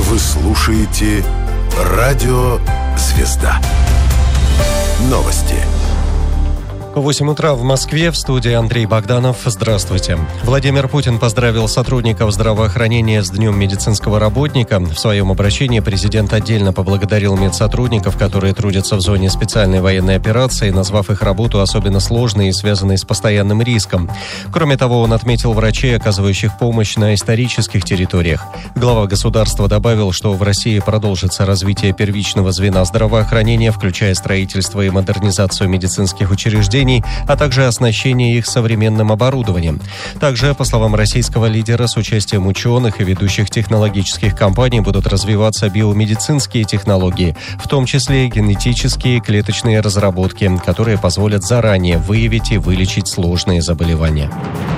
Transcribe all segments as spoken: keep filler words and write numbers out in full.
Вы слушаете «Радио Звезда». Новости. восемь утра в Москве, в студии Андрей Богданов. Здравствуйте. Владимир Путин поздравил сотрудников здравоохранения с Днем медицинского работника. В своем обращении президент отдельно поблагодарил медсотрудников, которые трудятся в зоне специальной военной операции, назвав их работу особенно сложной и связанной с постоянным риском. Кроме того, он отметил врачей, оказывающих помощь на исторических территориях. Глава государства добавил, что в России продолжится развитие первичного звена здравоохранения, включая строительство и модернизацию медицинских учреждений, а также оснащение их современным оборудованием. Также, по словам российского лидера, с участием ученых и ведущих технологических компаний будут развиваться биомедицинские технологии, в том числе и генетические и клеточные разработки, которые позволят заранее выявить и вылечить сложные заболевания.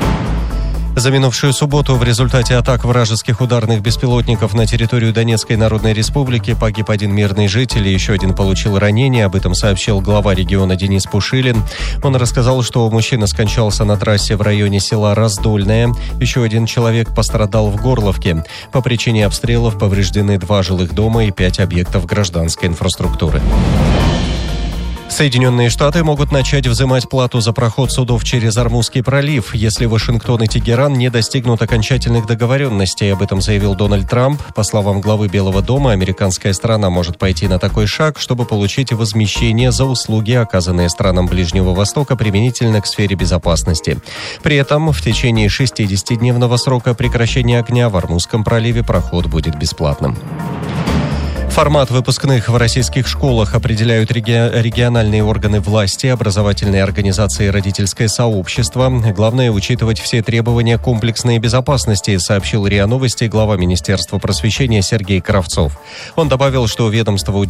За минувшую субботу в результате атак вражеских ударных беспилотников на территорию Донецкой Народной Республики погиб один мирный житель и еще один получил ранение. Об этом сообщил глава региона Денис Пушилин. Он рассказал, что мужчина скончался на трассе в районе села Раздольное. Еще один человек пострадал в Горловке. По причине обстрелов повреждены два жилых дома и пять объектов гражданской инфраструктуры. Соединенные Штаты могут начать взимать плату за проход судов через Ормузский пролив, если Вашингтон и Тегеран не достигнут окончательных договоренностей. Об этом заявил Дональд Трамп. По словам главы Белого дома, американская сторона может пойти на такой шаг, чтобы получить возмещение за услуги, оказанные странам Ближнего Востока применительно к сфере безопасности. При этом в течение шестидесятидневного срока прекращения огня в Ормузском проливе проход будет бесплатным. Формат выпускных в российских школах определяют реги- региональные органы власти, образовательные организации и родительское сообщество. Главное – учитывать все требования комплексной безопасности, сообщил РИА Новости глава Министерства просвещения Сергей Кравцов. Он добавил, что ведомство